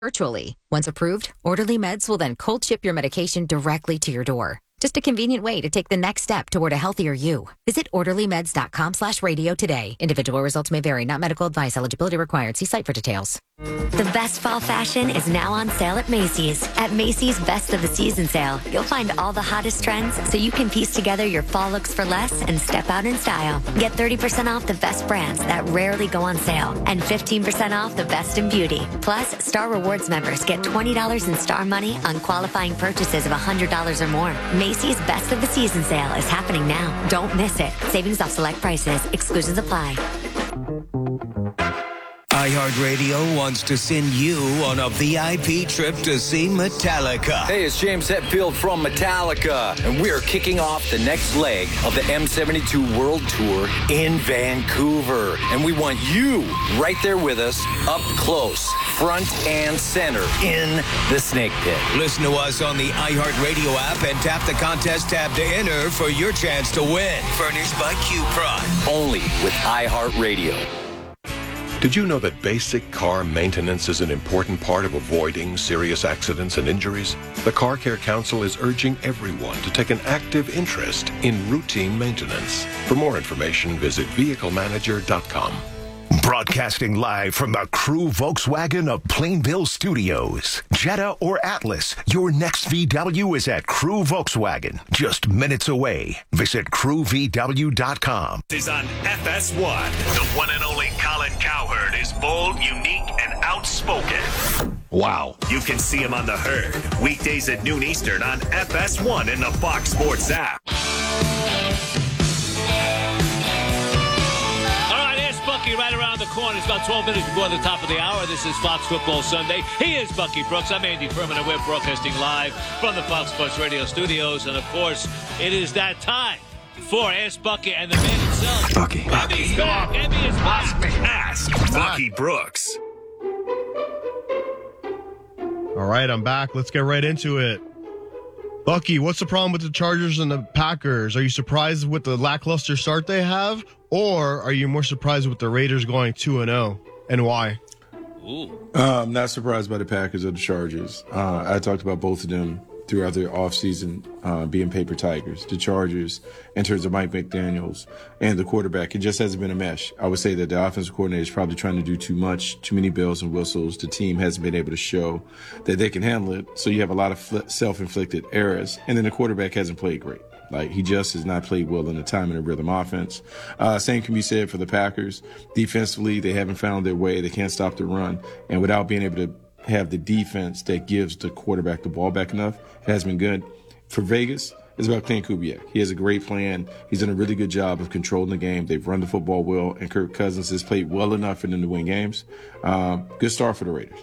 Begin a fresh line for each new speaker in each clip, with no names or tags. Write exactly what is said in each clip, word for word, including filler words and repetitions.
virtually. Once approved, Orderly Meds will then cold ship your medication directly to your door. Just a convenient way to take the next step toward a healthier you. Visit orderlymeds.com slash radio today. Individual results may vary, not medical advice. Eligibility required. See site for details.
The best fall fashion is now on sale at Macy's. At Macy's Best of the Season sale, you'll find all the hottest trends so you can piece together your fall looks for less and step out in style. Get thirty percent off the best brands that rarely go on sale and fifteen percent off the best in beauty. Plus, Star Rewards members get twenty dollars in Star Money on qualifying purchases of one hundred dollars or more. Macy's Best of the Season sale is happening now. Don't miss it. Savings off select prices. Exclusions apply.
iHeartRadio wants to send you on a V I P trip to see Metallica.
Hey, it's James Hetfield from Metallica, and we are kicking off the next leg of the M seventy-two World Tour in Vancouver. And we want you right there with us, up close, front and center, in the Snake Pit.
Listen to us on the iHeartRadio app and tap the contest tab to enter for your chance to win. Furnished by Q Prime.
Only with iHeartRadio.
Did you know that basic car maintenance is an important part of avoiding serious accidents and injuries? The Car Care Council is urging everyone to take an active interest in routine maintenance. For more information, visit vehicle manager dot com.
Broadcasting live from the Crew Volkswagen of Plainville Studios. Jetta or Atlas, your next V W is at Crew Volkswagen, just minutes away. Visit crew v w dot com.
Is on F S one. The one and only Colin Cowherd is bold, unique, and outspoken.
Wow.
You can see him on The Herd, weekdays at noon Eastern on F S one in the Fox Sports app.
Right around the corner. It's about twelve minutes before the top of the hour. This is Fox Football Sunday. He is Bucky Brooks. I'm Andy Furman, and we're broadcasting live from the Fox Sports Radio studios. And, of course, it is that time for Ask Bucky and the man himself.
Bucky.
Emmy's back. Emmy is back.
Ask Bucky Brooks.
All right, I'm back. Let's get right into it. Bucky, what's the problem with the Chargers and the Packers? Are you surprised with the lackluster start they have? Or are you more surprised with the Raiders going two and oh? And why?
Ooh.
Uh, I'm not surprised by the Packers or the Chargers. Uh, I talked about both of them throughout their offseason uh, being paper tigers. The Chargers, in terms of Mike McDaniels and the quarterback, it just hasn't been a mesh. I would say that the offensive coordinator is probably trying to do too much, too many bells and whistles. The team hasn't been able to show that they can handle it. So you have a lot of fl- self-inflicted errors. And then the quarterback hasn't played great. Like, he just has not played well in the time and the rhythm offense. Uh, same can be said for the Packers. Defensively, they haven't found their way. They can't stop the run. And without being able to have the defense that gives the quarterback the ball back enough, it has been good. For Vegas, it's about Clint Kubiak. He has a great plan. He's done a really good job of controlling the game. They've run the football well, and Kirk Cousins has played well enough for them to win games. Um, good start for the Raiders.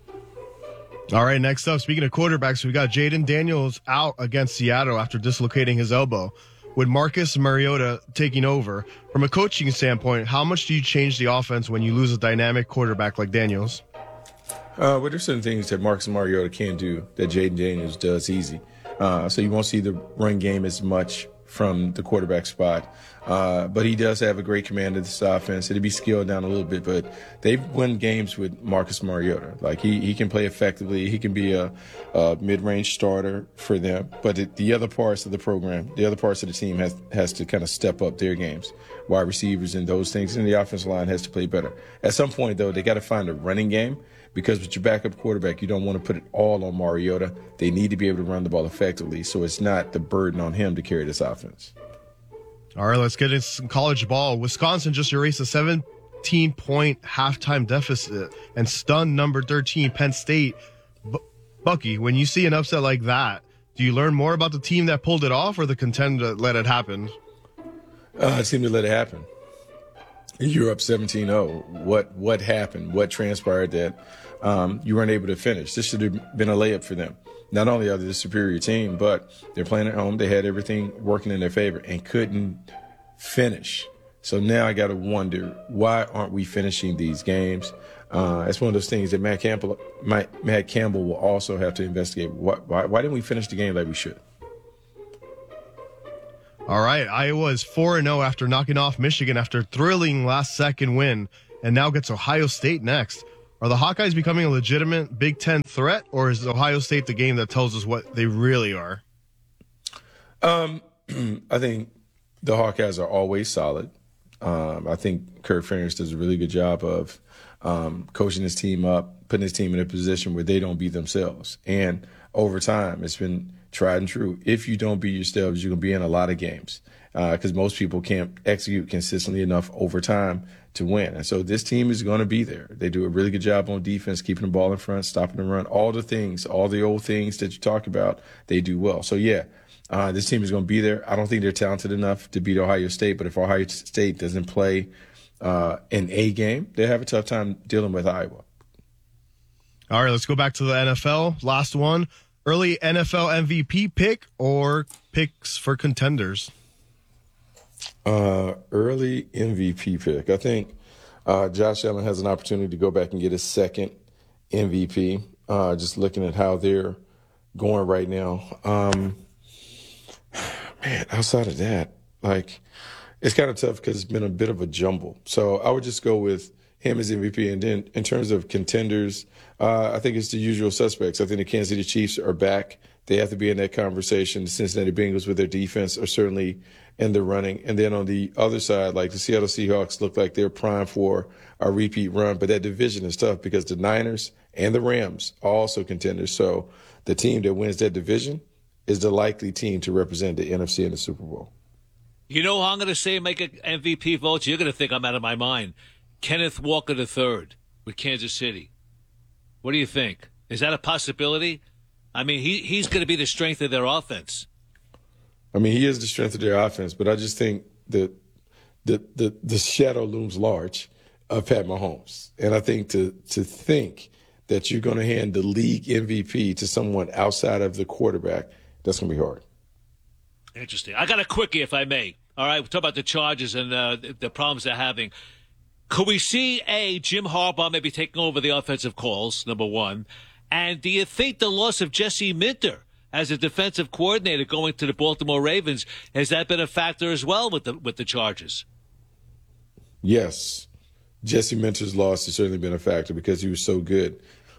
All right, next up, speaking of quarterbacks, we got Jaden Daniels out against Seattle after dislocating his elbow. With Marcus Mariota taking over, from a coaching standpoint, how much do you change the offense when you lose a dynamic quarterback like Daniels?
Uh, well, there's certain things that Marcus Mariota can do that Jaden Daniels does easy. Uh, so you won't see the run game as much from the quarterback spot. Uh, but he does have a great command of this offense. It'll be scaled down a little bit, but they've won games with Marcus Mariota. Like, he, he can play effectively. He can be a, a mid-range starter for them. But the, the other parts of the program, the other parts of the team has, has to kind of step up their games. Wide receivers and those things, and the offensive line has to play better. At some point, though, they got to find a running game, because with your backup quarterback, you don't want to put it all on Mariota. They need to be able to run the ball effectively, so it's not the burden on him to carry this offense.
All right, let's get into some college ball. Wisconsin just erased a seventeen-point halftime deficit and stunned number thirteen Penn State. B- Bucky, when you see an upset like that, do you learn more about the team that pulled it off or the contender that let it happen?
Uh, it seemed to let it happen. You're up seventeen oh. What what happened? What transpired that um, you weren't able to finish? This should have been a layup for them. Not only are they the superior team, but they're playing at home. They had everything working in their favor and couldn't finish. So now I got to wonder, why aren't we finishing these games? Uh, it's one of those things that Matt Campbell, Matt, Matt Campbell will also have to investigate. Why, why, why didn't we finish the game like we should?
All right, Iowa is four and oh after knocking off Michigan after a thrilling last-second win, and now gets Ohio State next. Are the Hawkeyes becoming a legitimate Big Ten threat, or is Ohio State the game that tells us what they really are?
Um, I think the Hawkeyes are always solid. Um, I think Kirk Ferentz does a really good job of um, coaching his team up, putting his team in a position where they don't beat themselves. And over time, it's been tried and true. If you don't beat yourselves, you're going to be in a lot of games because uh, most people can't execute consistently enough over time to win. And so this team is going to be there. They do a really good job on defense, keeping the ball in front, stopping the run, all the things, all the old things that you talk about, they do well. So, yeah, uh, this team is going to be there. I don't think they're talented enough to beat Ohio State, but if Ohio State doesn't play uh, an A game, they have a tough time dealing with Iowa.
All right, let's go back to the N F L. Last one. Early N F L M V P pick or picks for contenders?
Uh, early M V P pick. I think uh, Josh Allen has an opportunity to go back and get his second M V P. Uh, just looking at how they're going right now. Um, man, outside of that, like, it's kind of tough because it's been a bit of a jumble. So I would just go with him as M V P. And then in terms of contenders, uh, I think it's the usual suspects. I think the Kansas City Chiefs are back. They have to be in that conversation. The Cincinnati Bengals with their defense are certainly in the running. And then on the other side, like the Seattle Seahawks look like they're primed for a repeat run. But that division is tough because the Niners and the Rams are also contenders. So the team that wins that division is the likely team to represent the N F C in the Super Bowl.
You know who I'm going to say make an M V P vote? You're going to think I'm out of my mind. Kenneth Walker the third with Kansas City. What do you think? Is that a possibility? I mean, he he's going to be the strength of their offense.
I mean, he is the strength of their offense, but I just think that the the the shadow looms large of Pat Mahomes. And I think to to think that you're going to hand the league M V P to someone outside of the quarterback, that's going to be hard.
Interesting. I got a quickie, if I may. All right, we'll talk about the Chargers and uh, the problems they're having. Could we see, A, Jim Harbaugh maybe taking over the offensive calls, number one? And do you think the loss of Jesse Minter as a defensive coordinator going to the Baltimore Ravens, has that been a factor as well with the with the Chargers?
Yes. Jesse Minter's loss has certainly been a factor because he was so good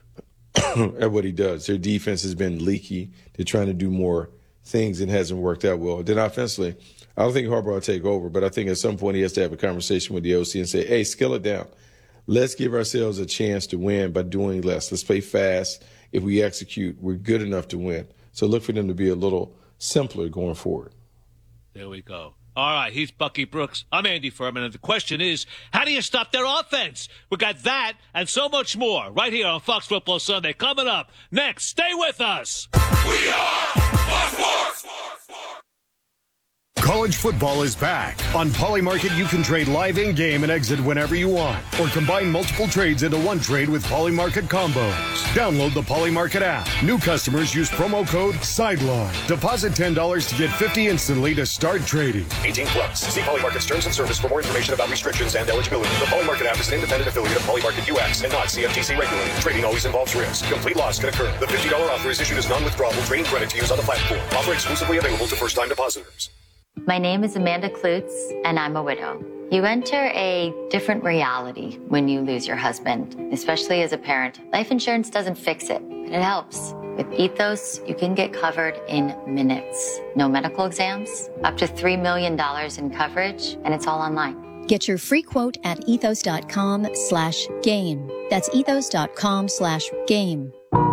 at what he does. Their defense has been leaky. They're trying to do more things and hasn't worked out well. Then offensively, I don't think Harbaugh will take over, but I think at some point he has to have a conversation with the O C and say, hey, scale it down. Let's give ourselves a chance to win by doing less. Let's play fast. If we execute, we're good enough to win. So look for them to be a little simpler going forward.
There we go. All right, he's Bucky Brooks. I'm Andy Furman, and the question is, how do you stop their offense? We got that and so much more right here on Fox Football Sunday. Coming up next, stay with us.
We are Fox Sports.
College football is back. On Polymarket, you can trade live in-game and exit whenever you want, or combine multiple trades into one trade with Polymarket combos. Download the Polymarket app. New customers use promo code SIDELINE. Deposit ten dollars to get fifty dollars instantly to start trading.
eighteen plus. See Polymarket's terms and service for more information about restrictions and eligibility. The Polymarket app is an independent affiliate of Polymarket U S and not C F T C regulated. Trading always involves risk. Complete loss can occur. The fifty dollars offer is issued as non-withdrawable trading credit to use on the platform. Offer exclusively available to first-time depositors.
My name is Amanda Klutz, and I'm a widow. You enter a different reality when you lose your husband, especially as a parent. Life insurance doesn't fix it, but it helps. With Ethos, you can get covered in minutes. No medical exams, up to three million dollars in coverage, and it's all online.
Get your free quote at ethos.com slash game. That's ethos.com slash game.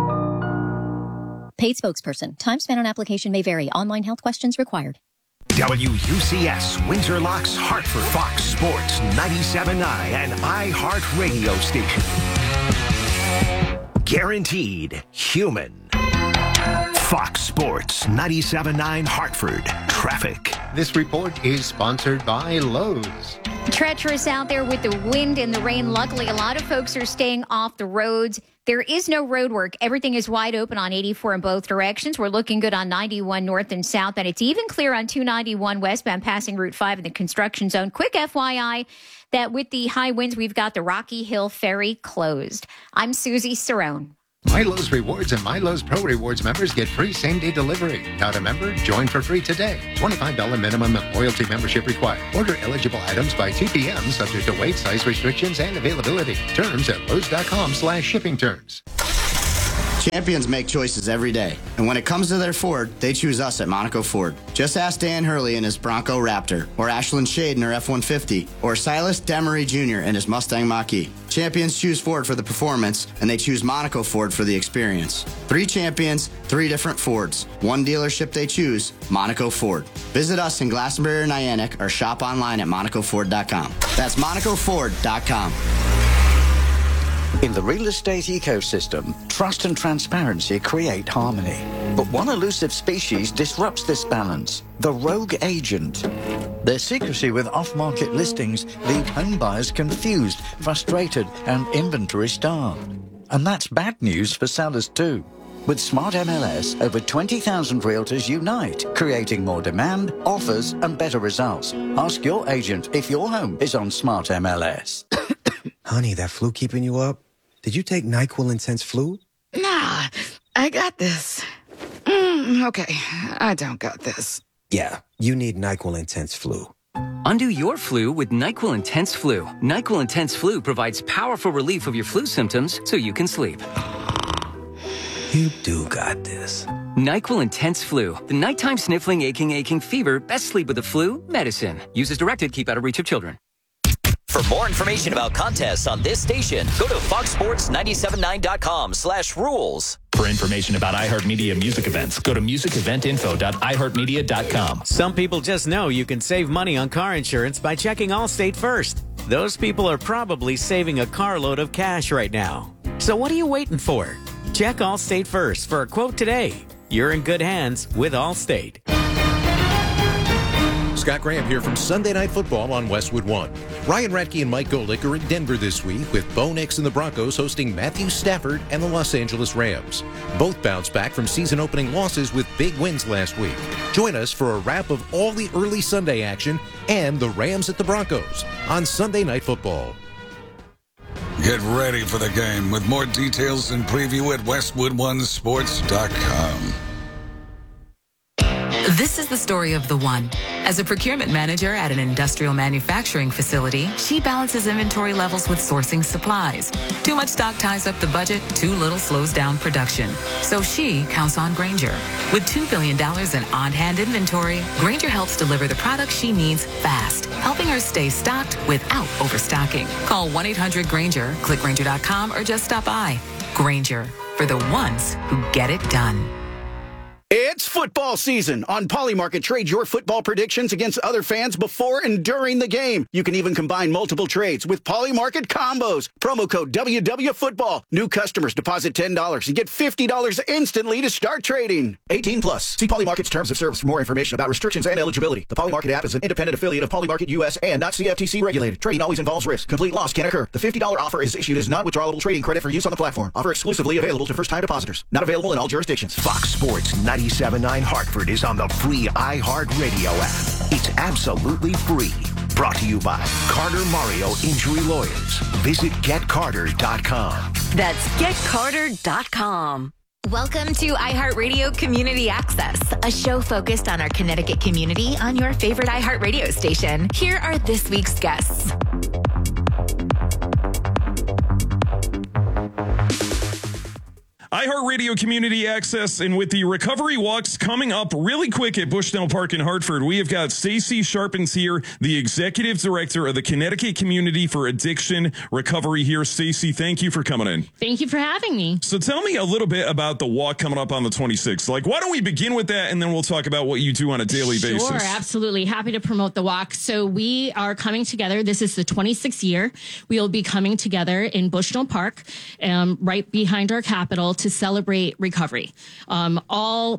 Paid spokesperson. Time spent on application may vary. Online health questions required.
W U C S, Windsor Locks, Hartford, Fox Sports, ninety-seven point nine, and iHeart Radio Station. Guaranteed human. Fox Sports, ninety-seven point nine, Hartford. Traffic.
This report is sponsored by Lowe's.
Treacherous out there with the wind and the rain. Luckily, a lot of folks are staying off the roads. There is no road work. Everything is wide open on eighty-four in both directions. We're looking good on ninety-one north and south, and it's even clear on two ninety-one westbound passing Route five in the construction zone. Quick F Y I that with the high winds, we've got the Rocky Hill Ferry closed. I'm Susie Cerrone.
MyLowe's Rewards and MyLowe's Pro Rewards members get free same-day delivery. Not a member? Join for free today. twenty-five dollars minimum and loyalty membership required. Order eligible items by two p.m. subject to weight, size restrictions, and availability. Terms at Lowe's.com slash shipping terms.
Champions make choices every day, and when it comes to their Ford, they choose us at Monaco Ford. Just ask Dan Hurley in his Bronco Raptor, or Ashlyn Shade in her F one fifty, or Silas Demery Junior in his Mustang Mach-E. Champions choose Ford for the performance, and they choose Monaco Ford for the experience. Three champions, three different Fords. One dealership they choose, Monaco Ford. Visit us in Glastonbury or Niantic, or shop online at Monaco Ford dot com. That's Monaco Ford dot com.
In the real estate ecosystem, trust and transparency create harmony. But one elusive species disrupts this balance, the rogue agent. Their secrecy with off-market listings leave home buyers confused, frustrated, and inventory starved. And that's bad news for sellers too. With Smart M L S, over twenty thousand realtors unite, creating more demand, offers, and better results. Ask your agent if your home is on Smart M L S.
Honey, that flu keeping you up? Did you take NyQuil Intense Flu?
Nah, I got this. Mm, okay, I don't got this.
Yeah, you need NyQuil Intense Flu.
Undo your flu with NyQuil Intense Flu. NyQuil Intense Flu provides powerful relief of your flu symptoms so you can sleep.
You do got this.
NyQuil Intense Flu. The nighttime sniffling, aching, aching fever. Best sleep with the flu medicine. Use as directed. Keep out of reach of children.
For more information about contests on this station, go to fox sports nine seven nine dot com slash rules.
For information about iHeartMedia music events, go to music event info dot i heart media dot com.
Some people just know you can save money on car insurance by checking Allstate first. Those people are probably saving a carload of cash right now. So what are you waiting for? Check Allstate first for a quote today. You're in good hands with Allstate.
Scott Graham here from Sunday Night Football on Westwood One. Ryan Ratke and Mike Golick are in Denver this week with Bo Nix and the Broncos hosting Matthew Stafford and the Los Angeles Rams. Both bounced back from season-opening losses with big wins last week. Join us for a wrap of all the early Sunday action and the Rams at the Broncos on Sunday Night Football.
Get ready for the game with more details and preview at westwood one sports dot com.
This is the story of the one. As a procurement manager at an industrial manufacturing facility, she balances inventory levels with sourcing supplies. Too much stock ties up the budget, too little slows down production. So she counts on Grainger. With two billion dollars in on-hand inventory, Grainger helps deliver the products she needs fast, helping her stay stocked without overstocking. Call one eight hundred Grainger, click Grainger dot com, or just stop by. Grainger, for the ones who get it done.
It's football season. On Polymarket, trade your football predictions against other fans before and during the game. You can even combine multiple trades with Polymarket combos. Promo code W W Football. New customers deposit ten dollars and get fifty dollars instantly to start trading. eighteen plus. See Polymarket's terms of service for more information about restrictions and eligibility. The Polymarket app is an independent affiliate of Polymarket U S and not C F T C regulated. Trading always involves risk. Complete loss can occur. The fifty dollars offer is issued as non-withdrawable trading credit for use on the platform. Offer exclusively available to first-time depositors. Not available in all jurisdictions.
Fox Sports ninety-seven point nine Hartford is on the free iHeartRadio app. It's absolutely free. Brought to you by Carter Mario Injury Lawyers. Visit get carter dot com.
That's get carter dot com. Welcome to iHeartRadio Community Access, a show focused on our Connecticut community on your favorite iHeartRadio station. Here are this week's guests.
iHeartRadio Community Access, and with the recovery walks coming up really quick at Bushnell Park in Hartford, we have got Stacey Sharpens here, the Executive Director of the Connecticut Community for Addiction Recovery here. Stacey, thank you for coming in.
Thank you for having me.
So tell me a little bit about the walk coming up on the twenty-sixth. Like, why don't we begin with that, and then we'll talk about what you do on a daily
sure,
basis.
Sure, absolutely. Happy to promote the walk. So we are coming together. This is the twenty-sixth year. We will be coming together in Bushnell Park, um, right behind our Capitol, to celebrate recovery. Um, all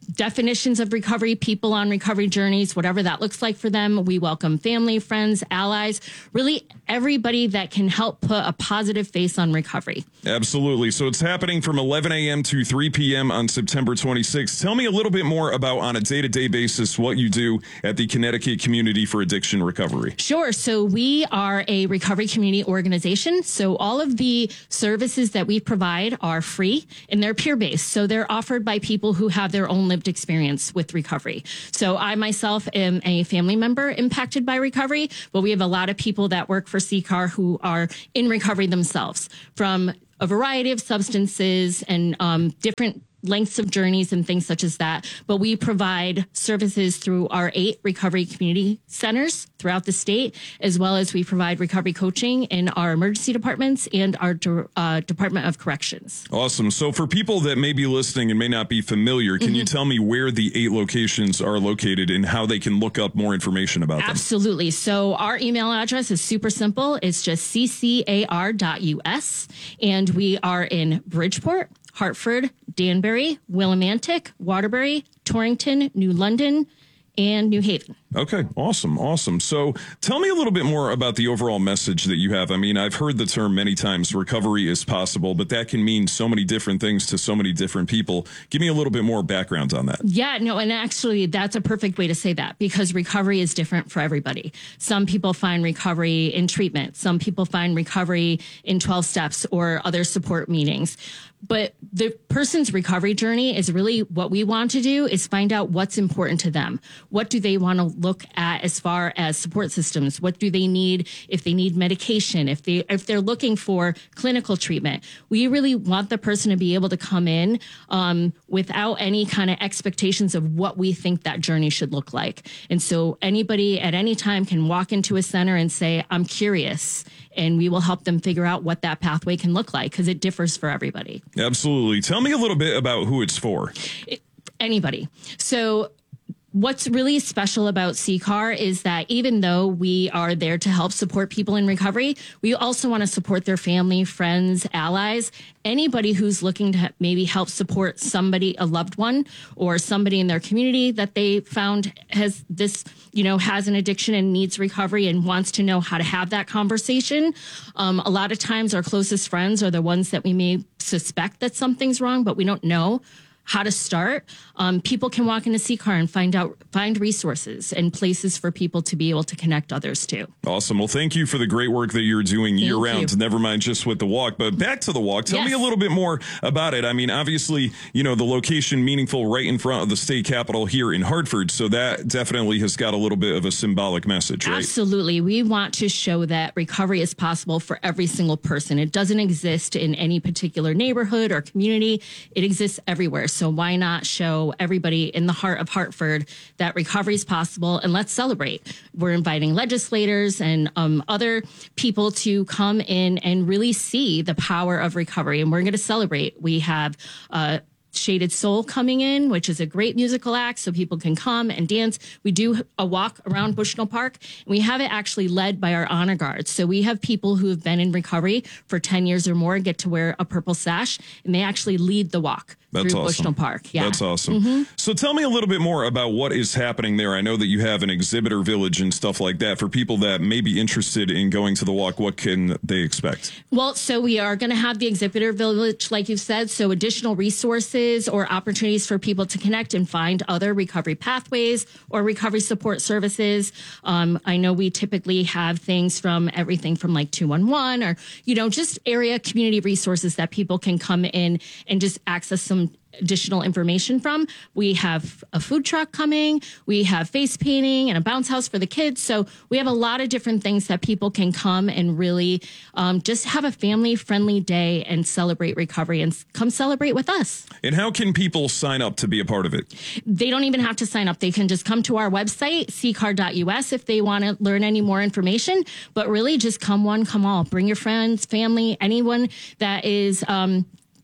definitions of recovery, people on recovery journeys, whatever that looks like for them. We welcome family, friends, allies, really everybody that can help put a positive face on recovery.
Absolutely. So it's happening from eleven a.m. to three p.m. on September twenty-sixth. Tell me a little bit more about, on a day-to-day basis, what you do at the Connecticut Community for Addiction Recovery.
Sure. So we are a recovery community organization. So all of the services that we provide are free and they're peer-based. So they're offered by people who have their own lived experience with recovery. So I myself am a family member impacted by recovery, but we have a lot of people that work for C C A R who are in recovery themselves from a variety of substances and um, different lengths of journeys and things such as that. But we provide services through our eight recovery community centers throughout the state, as well as we provide recovery coaching in our emergency departments and our uh, Department of Corrections.
Awesome. So for people that may be listening and may not be familiar, can mm-hmm. you tell me where the eight locations are located and how they can look up more information about them?
Absolutely. So our email address is super simple. It's just c c a r dot u s, and we are in Bridgeport, Hartford, Danbury, Willimantic, Waterbury, Torrington, New London, and New Haven.
Okay, awesome, awesome. So tell me a little bit more about the overall message that you have. I mean, I've heard the term many times, recovery is possible, but that can mean so many different things to so many different people. Give me a little bit more background on that.
Yeah, no, and actually that's a perfect way to say that, because recovery is different for everybody. Some people find recovery in treatment. Some people find recovery in twelve steps or other support meetings. But the person's recovery journey is really what we want to do is find out what's important to them. What do they want to look at as far as support systems? What do they need if they need medication, if they if they're looking for clinical treatment? We really want the person to be able to come in um, without any kind of expectations of what we think that journey should look like. And so anybody at any time can walk into a center and say, I'm curious, and we will help them figure out what that pathway can look like, because it differs for everybody.
Absolutely. Tell me a little bit about who it's for.
It, anybody. So what's really special about C C A R is that even though we are there to help support people in recovery, we also want to support their family, friends, allies, anybody who's looking to maybe help support somebody, a loved one, or somebody in their community that they found has this, you know, has an addiction and needs recovery and wants to know how to have that conversation. Um, a lot of times our closest friends are the ones that we may suspect that something's wrong, but we don't know how to start. Um, people can walk into C C A R and find out, find resources and places for people to be able to connect others to.
Awesome. Well, thank you for the great work that you're doing
Thank
year round.
you.
Never mind just with the walk, but back to the walk. Tell
Yes.
me a little bit more about it. I mean, obviously, you know, the location meaningful right in front of the state capitol here in Hartford. So that definitely has got a little bit of a symbolic message, right?
Absolutely. We want to show that recovery is possible for every single person. It doesn't exist in any particular neighborhood or community. It exists everywhere. So why not show everybody in the heart of Hartford that recovery is possible, and let's celebrate. We're inviting legislators and um, other people to come in and really see the power of recovery, and we're going to celebrate. We have uh, Shaded Soul coming in, which is a great musical act, so people can come and dance. We do a walk around Bushnell Park, and we have it actually led by our honor guards. So we have people who have been in recovery for ten years or more get to wear a purple sash, and they actually lead the walk.
That's
through
awesome.
Bushnell Park. Yeah.
That's awesome.
Mm-hmm.
So tell me a little bit more about what is happening there. I know that you have an exhibitor village and stuff like that. For people that may be interested in going to the walk, what can they expect?
Well, so we are going to have the exhibitor village, like you've said, so additional resources or opportunities for people to connect and find other recovery pathways or recovery support services. Um, I know we typically have things from everything from like two one one or, you know, just area community resources that people can come in and just access some additional information from. We have a food truck coming. We have face painting and a bounce house for the kids. So we have a lot of different things that people can come and really um, just have a family friendly day and celebrate recovery and come celebrate with us.
And how can people sign up to be a part of it?
They don't even have to sign up. They can just come to our website, c c a r dot u s, if they want to learn any more information. But really just come one, come all. Bring your friends, family, anyone that is um,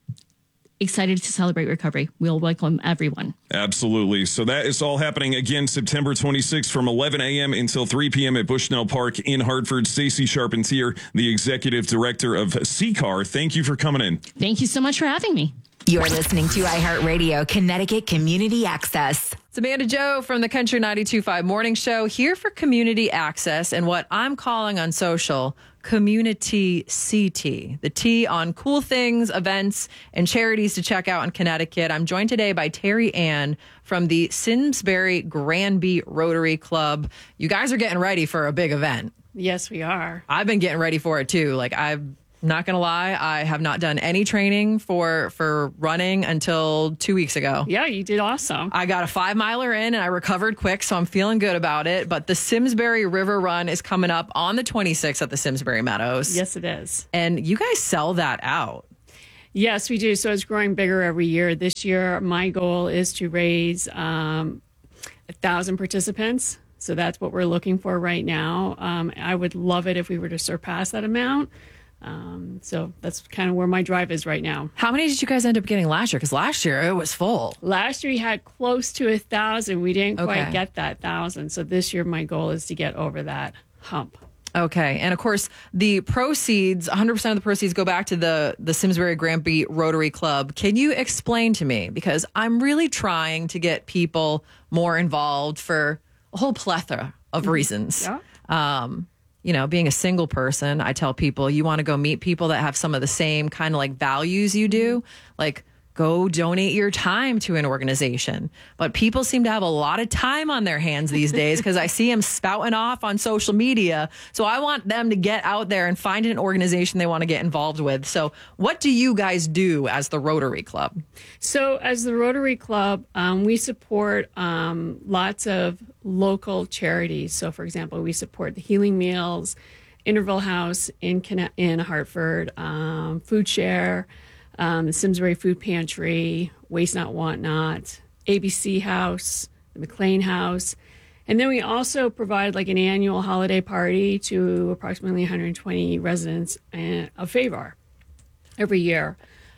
excited to celebrate recovery. We'll welcome everyone.
Absolutely. So that is all happening again September twenty-sixth from eleven a.m. until three p.m. at Bushnell Park in Hartford. Stacey Charpentier, the executive director of C C A R. Thank you for coming in.
Thank you so much for having me.
You're listening to iHeartRadio Connecticut Community Access.
It's Amanda Joe from the Country ninety-two point five Morning Show here for Community Access and what I'm calling on social Community C T, the T on cool things, events, and charities to check out in Connecticut. I'm joined today by Terry Ann from the Simsbury Granby Rotary Club. You guys are getting ready for a big event.
Yes, we are.
I've been getting ready for it too. Like I've Not going to lie, I have not done any training for for running until two weeks ago.
Yeah, you did awesome.
I got a five miler in and I recovered quick, so I'm feeling good about it. But the Simsbury River Run is coming up on the twenty-sixth at the Simsbury Meadows.
Yes, it is.
And you guys sell that out.
Yes, we do. So it's growing bigger every year. This year, my goal is to raise um, a thousand participants. So that's what we're looking for right now. Um, I would love it if we were to surpass that amount. Um, so that's kind of where my drive is right now.
How many did you guys end up getting last year? Because last year it was full.
Last year we had close to a thousand. We didn't
Okay.
quite get that thousand. So this year my goal is to get over that hump.
Okay. And of course, the proceeds, one hundred percent of the proceeds go back to the, the Simsbury Granby Rotary Club. Can you explain to me? Because I'm really trying to get people more involved for a whole plethora of reasons.
Yeah.
Um, you know, being a single person, I tell people you want to go meet people that have some of the same kind of like values you do. Like, go donate your time to an organization. But people seem to have a lot of time on their hands these days because I see them spouting off on social media. So I want them to get out there and find an organization they want to get involved with. So what do you guys do as the Rotary Club?
So as the Rotary Club, um, we support um, lots of local charities. So, for example, we support the Healing Meals, Interval House in Conne- in Hartford, um, Food Share, um, the Simsbury Food Pantry, Waste Not, Want Not, A B C House, the McLean House. And then we also provide like an annual holiday party to approximately one hundred twenty residents of Favar every year.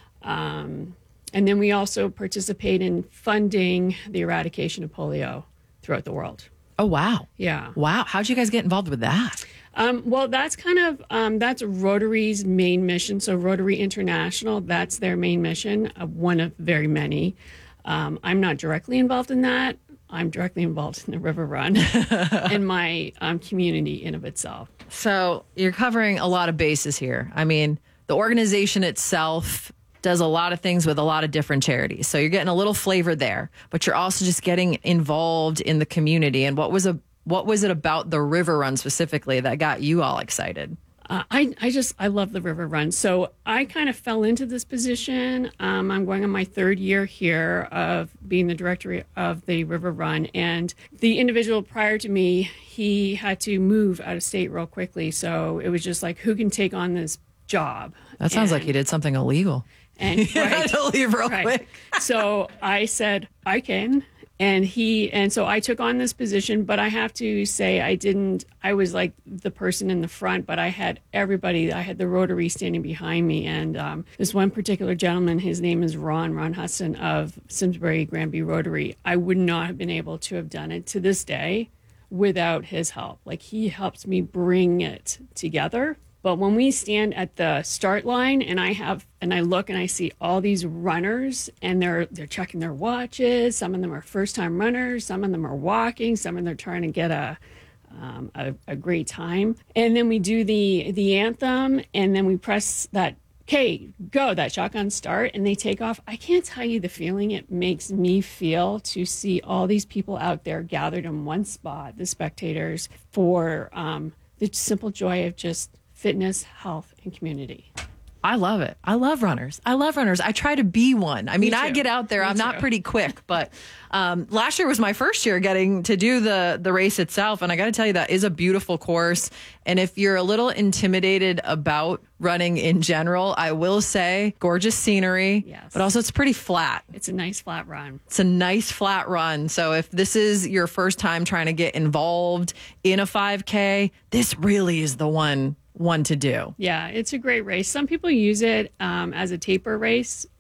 Um, and then we also participate in funding the eradication of polio throughout the world.
Oh, wow.
Yeah.
Wow. How'd you guys get involved with that?
Um, well, that's kind of, um, that's Rotary's main mission. So Rotary International, that's their main mission, uh, one of very many. Um, I'm not directly involved in that. I'm directly involved in the River Run and my um, community in of itself.
So you're covering a lot of bases here. I mean, the organization itself does a lot of things with a lot of different charities. So you're getting a little flavor there, but you're also just getting involved in the community. And what was a what was it about the River Run specifically that got you all excited?
Uh, I, I just, I love the River Run. So I kind of fell into this position. Um, I'm going on my third year here of being the director of the River Run. And the individual prior to me, he had to move out of state real quickly. So it was just like, who can take on this job?
That sounds
And-
like he did something illegal.
And
He had to leave real quick.
So I said, I can. And he, and so I took on this position, but I have to say I didn't, I was like the person in the front, but I had everybody, I had the Rotary standing behind me. And um, this one particular gentleman, his name is Ron, Ron Hudson of Simsbury Granby Rotary. I would not have been able to have done it to this day without his help. Like he helps me bring it together. But when we stand at the start line and I have and I look and I see all these runners and they're they're checking their watches, some of them are first time runners, some of them are walking, some of them are trying to get a um, a, a great time. And then we do the the anthem and then we press that okay, go, that shotgun start, and they take off. I can't tell you the feeling it makes me feel to see all these people out there gathered in one spot, the spectators, for um, the simple joy of just fitness, health, and community.
I love it. I love runners. I love runners. I try to be one. I mean,
Me
I
too.
get out there.
Me
I'm not
too.
pretty quick, but um, last year was my first year getting to do the the race itself. And I got to tell you, that is a beautiful course. And if you're a little intimidated about running in general, I will say gorgeous scenery,
Yes.
but also it's pretty flat.
It's a nice flat run.
It's a nice flat run. So if this is your first time trying to get involved in a five K, this really is the one one to do.
Yeah, it's a great race. Some people use it um, as a taper race.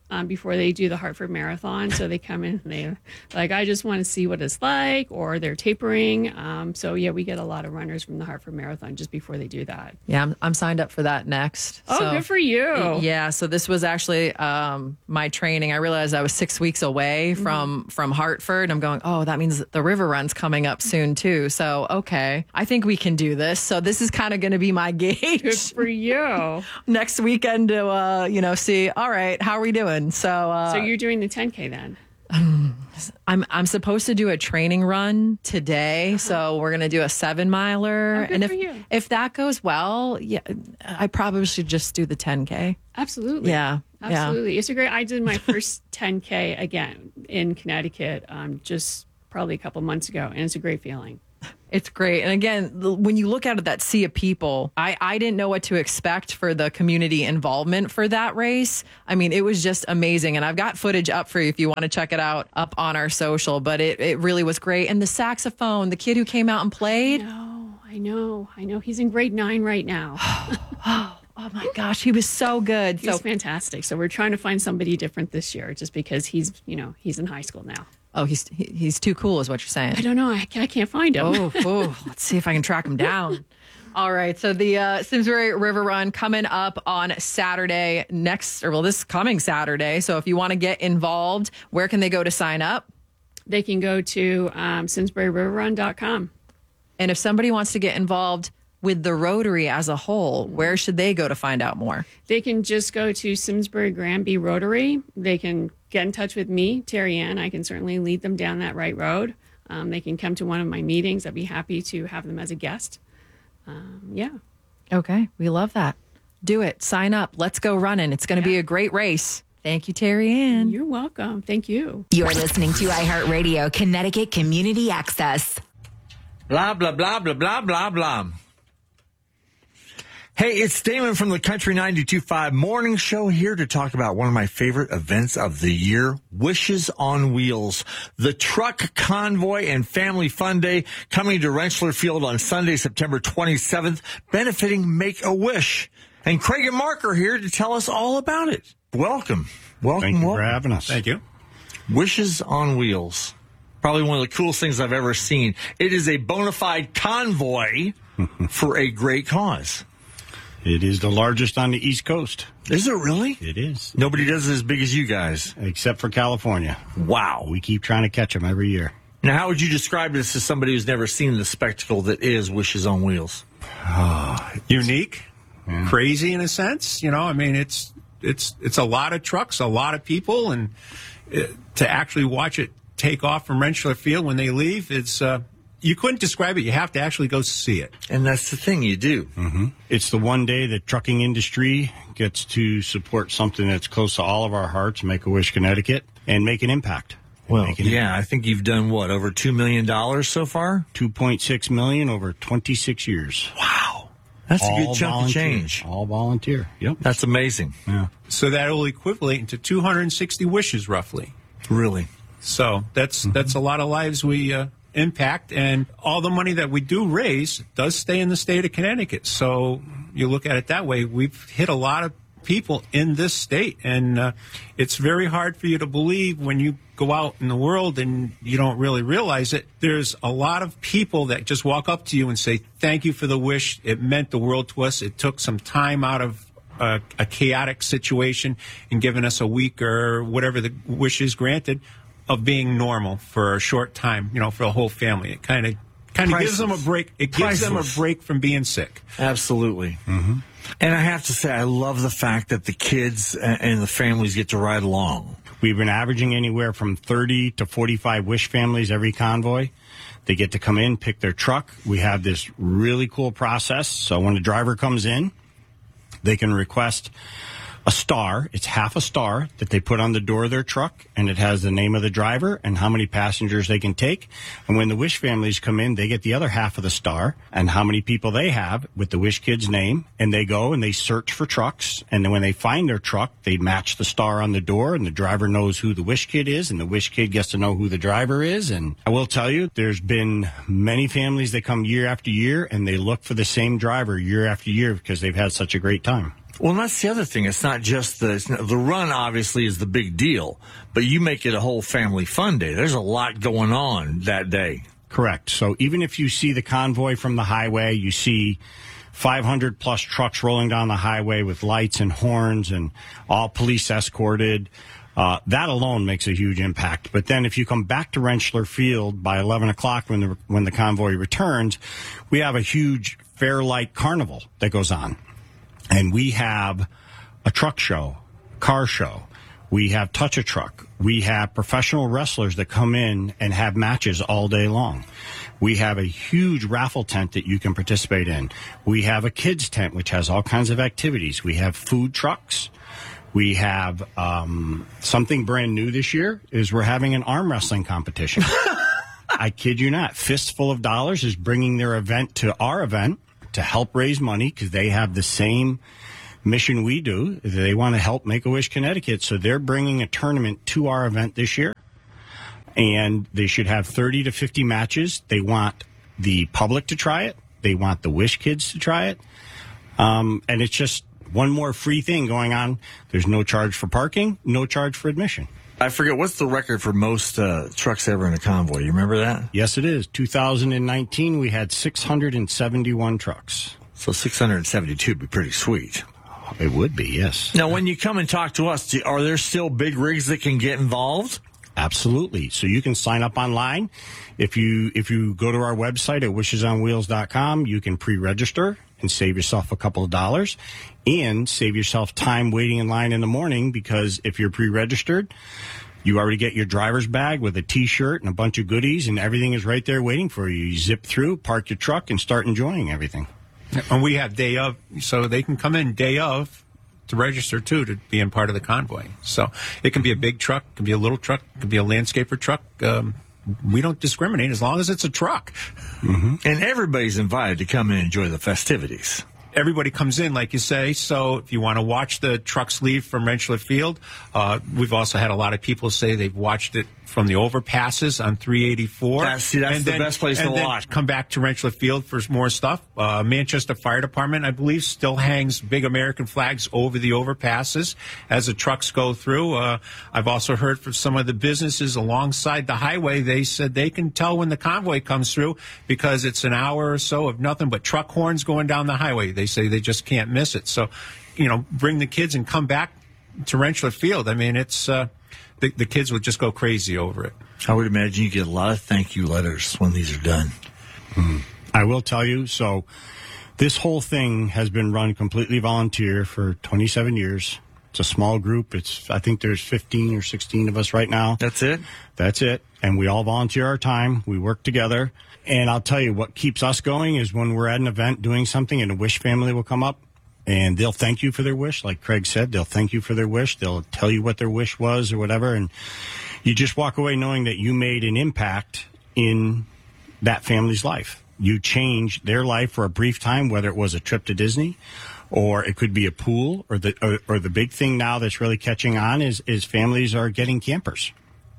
um, before they do the Hartford Marathon. So they come in and they like, I just want to see what it's like, or they're tapering. Um, so yeah, we get a lot of runners from the Hartford Marathon just before they do that.
Yeah, I'm, I'm signed up for that next.
Oh,
So-
good for you.
Yeah, so this was actually um, my training. I realized I was six weeks away from
Mm-hmm.
from Hartford. I'm going, oh, that means the river run's coming up soon too. So okay, I think we can do this. So this is kind of going to be my gauge.
Good for you.
Next weekend to uh, you know see. All right, how are we doing? So uh,
So you're doing the ten K then?
I'm I'm supposed to do a training run today, so we're gonna do a seven miler,
Oh, good
and if
for you.
if that goes well, yeah, I probably should just do the ten K.
Absolutely.
Yeah, yeah.
Absolutely. It's a great. I did my first ten K again in Connecticut um, just probably a couple months ago, and it's a great feeling.
It's great. And again, the- when you look out at that sea of people, I, I didn't know what to expect for the community involvement for that race. I mean, it was just amazing. And I've got footage up for you if you want to check it out up on our social, but it, it really was great. And the saxophone, the kid who came out and played.
No, I know. I know. He's in grade nine right now.
Oh my gosh, he was so good.
He's
So
fantastic. So we're trying to find somebody different this year just because he's, you know, he's in high school now.
Oh, he's he, he's too cool, is what you're saying.
I don't know. I, I can't find him.
Oh, oh, let's see if I can track him down. All right. So the uh, Simsbury River Run coming up on Saturday next, or well, this coming Saturday. So if you want to get involved, where can they go to sign up?
They can go to um, simsbury river run dot com.
And if somebody wants to get involved with the Rotary as a whole, where should they go to find out more?
They can just go to Simsbury Granby Rotary. They can get in touch with me, Terry Ann. I can certainly lead them down that right road. Um, they can come to one of my meetings. I'd be happy to have them as a guest. Um, yeah.
Okay. We love that. Do it. Sign up. Let's go running. It's going to be a great race. Thank you, Terry Ann.
You're welcome. Thank you.
You're listening to iHeartRadio Connecticut Community Access.
Blah, blah, blah, blah, blah, blah, blah. Hey, it's Damon from the Country ninety-two point five Morning Show here to talk about one of my favorite events of the year, Wishes on Wheels. The Truck Convoy and Family Fun Day coming to Rentschler Field on Sunday, September twenty-seventh, benefiting Make-A-Wish. And Craig and Mark are here to tell us all about it. Welcome. Welcome,
Thank you
welcome.
for having us. Thank you.
Wishes on Wheels. Probably one of the coolest things I've ever seen. It is a bona fide convoy for a great cause.
It is the largest on the East Coast.
Is it really?
It is.
Nobody does it as big as you guys.
Except for California.
Wow.
We keep trying to catch them every year.
Now, how would you describe this to somebody who's never seen the spectacle that is Wishes on Wheels?
Oh,
Unique, yeah. Crazy in a sense. You know, I mean, it's it's it's a lot of trucks, a lot of people, and it, to actually watch it take off from Rentschler Field when they leave, it's uh, you couldn't describe it. You have to actually go see it.
And that's the thing you do.
Mm-hmm. It's the one day the trucking industry gets to support something that's close to all of our hearts, Make-A-Wish Connecticut, and make an impact.
Well,
make an
yeah,
impact.
I think you've done, what, over two million dollars so far?
two point six million dollars over twenty-six years.
Wow. That's
all
a good chunk
volunteer.
of change.
All volunteer. Yep.
That's amazing.
Yeah.
So that will equivalent to two hundred sixty wishes, roughly.
Really?
So that's mm-hmm. that's a lot of lives we uh, impact, and all the money that we do raise does stay in the state of Connecticut. So you look at it that way, we've hit a lot of people in this state, and uh, it's very hard for you to believe when you go out in the world and you don't really realize it. There's a lot of people that just walk up to you and say, thank you for the wish. It meant the world to us. It took some time out of a, a chaotic situation and given us a week or whatever the wish is granted of being normal for a short time, you know, for the whole family. It kind of kind of gives them a break. It gives them a break from being sick.
Absolutely.
Mm-hmm.
And I have to say, I love the fact that the kids and the families get to ride along.
We've been averaging anywhere from thirty to forty-five Wish families every convoy. They get to come in, pick their truck. We have this really cool process. So when the driver comes in, they can request a star. It's half a star that they put on the door of their truck, and it has the name of the driver and how many passengers they can take. And when the Wish families come in, they get the other half of the star and how many people they have with the Wish kid's name. And they go and they search for trucks. And then when they find their truck, they match the star on the door, and the driver knows who the Wish kid is, and the Wish kid gets to know who the driver is. And I will tell you, there's been many families that come year after year, and they look for the same driver year after year because they've had such a great time.
Well, and that's the other thing. It's not just the it's not, the run. Obviously, is the big deal, but you make it a whole family fun day. There's a lot going on that day.
Correct. So even if you see the convoy from the highway, you see five hundred plus trucks rolling down the highway with lights and horns and all police escorted. Uh, that alone makes a huge impact. But then if you come back to Rentschler Field by eleven o'clock when the when the convoy returns, we have a huge Fairlight Carnival that goes on. And we have a truck show, car show. We have Touch a Truck. We have professional wrestlers that come in and have matches all day long. We have a huge raffle tent that you can participate in. We have a kids tent, which has all kinds of activities. We have food trucks. We have um, something brand new this year is we're having an arm wrestling competition. I kid you not. Fistful of Dollars is bringing their event to our event to help raise money because they have the same mission we do. They want to help Make-A-Wish Connecticut, so they're bringing a tournament to our event this year. And they should have thirty to fifty matches. They want the public to try it. They want the Wish kids to try it. Um, and it's just one more free thing going on. There's no charge for parking, no charge for admission.
I forget, what's the record for most uh, trucks ever in a convoy? You remember that?
Yes, it is. two thousand nineteen, we had six hundred seventy-one trucks.
So six hundred seventy-two would be pretty sweet.
It would be, yes.
Now, when you come and talk to us, do, are there still big rigs that can get involved?
Absolutely. So you can sign up online. If you if you go to our website at wishes on wheels dot com, you can pre-register and save yourself a couple of dollars and save yourself time waiting in line in the morning, because if you're pre-registered, you already get your driver's bag with a T-shirt and a bunch of goodies, and everything is right there waiting for you. You zip through, park your truck, and start enjoying everything.
And we have day of, so they can come in day of to register, too, to be in part of the convoy. So it can be a big truck, it can be a little truck, it can be a landscaper truck. Um, we don't discriminate as long as it's a truck.
Mm-hmm. And everybody's invited to come and enjoy the festivities.
Everybody comes in, like you say, so if you want to watch the trucks leave from Rentschler Field, uh, we've also had a lot of people say they've watched it from the overpasses on three eighty-four.
That's, see, that's
and
the
then,
best place
and
to
then
watch.
Come back to Rentschler Field for more stuff. Uh, Manchester Fire Department, I believe, still hangs big American flags over the overpasses as the trucks go through. Uh, I've also heard from some of the businesses alongside the highway. They said they can tell when the convoy comes through because it's an hour or so of nothing but truck horns going down the highway. They say they just can't miss it. So, you know, bring the kids and come back to Rentschler Field. I mean, it's uh, the, the kids would just go crazy over it.
I would imagine you get a lot of thank you letters when these are done.
Mm. I will tell you, so this whole thing has been run completely volunteer for twenty-seven years. It's a small group. It's I think there's fifteen or sixteen of us right now.
That's it?
That's it. And we all volunteer our time. We work together. And I'll tell you, what keeps us going is when we're at an event doing something and a Wish family will come up and they'll thank you for their wish. Like Craig said, they'll thank you for their wish. They'll tell you what their wish was or whatever. And you just walk away knowing that you made an impact in that family's life. You changed their life for a brief time, whether it was a trip to Disney or it could be a pool, or the or, or the big thing now that's really catching on is is families are getting campers.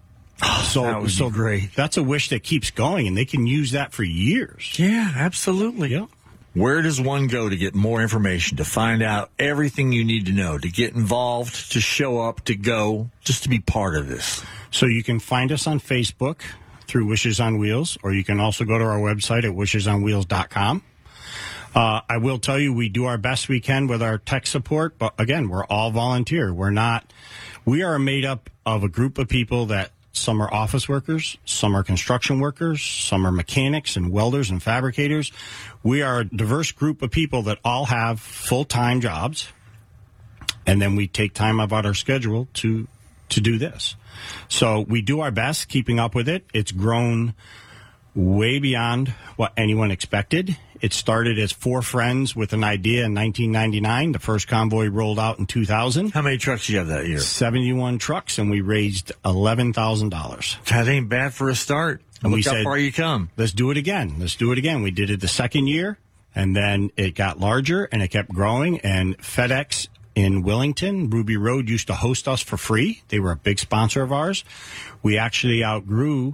So,
that would
so
be great.
That's a wish that keeps going, and they can use that for years.
Yeah, absolutely.
Yeah.
Where does one go to get more information, to find out everything you need to know, to get involved, to show up, to go, just to be part of this?
So you can find us on Facebook through Wishes on Wheels, or you can also go to our website at wishes on wheels dot com. Uh, I will tell you, we do our best we can with our tech support, but again, we're all volunteer. We're not, we are made up of a group of people that some are office workers, some are construction workers, some are mechanics and welders and fabricators. We are a diverse group of people that all have full-time jobs, and then we take time out of our schedule to to do this. So we do our best keeping up with it. It's grown way beyond what anyone expected. It started as four friends with an idea in nineteen ninety-nine. The first convoy rolled out in two thousand.
How many trucks did you have that year?
seventy-one trucks, and we raised eleven thousand dollars.
That ain't bad for a start.
And
Look
we
how
said,
far you come.
Let's do it again. Let's do it again. We did it the second year, and then it got larger, and it kept growing, and FedEx in Wellington, Ruby Road, used to host us for free. They were a big sponsor of ours. We actually outgrew